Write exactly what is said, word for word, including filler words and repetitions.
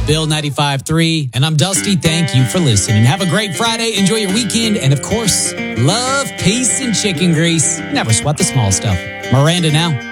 Bill ninety-five three, and I'm Dusty. Thank you for listening. Have a great Friday. Enjoy your weekend. And, of course, love, peace, and chicken grease. Never sweat the small stuff. Miranda now.